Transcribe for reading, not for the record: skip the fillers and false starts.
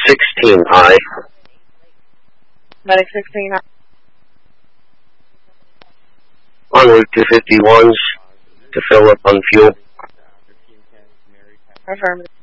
16I. Medic 16I. En route to 51s to fill up on fuel. Affirmative.